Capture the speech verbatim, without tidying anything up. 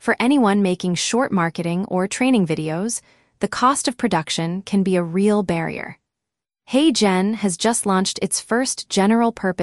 For anyone making short marketing or training videos, the cost of production can be a real barrier. HeyGen has just launched its first general-purpose